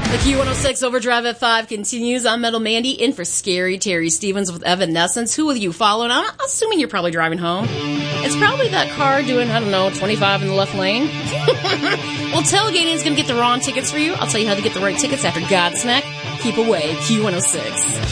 The Q106 Overdrive at 5 continues. I'm Metal Mandy, in for Scary Terry Stevens with Evanescence. Who will you follow? And I'm assuming you're probably driving home. It's probably that car doing, 25 in the left lane. Well, tailgating is going to get the wrong tickets for you. I'll tell you how to get the right tickets after Godsmack. Keep away, Q106.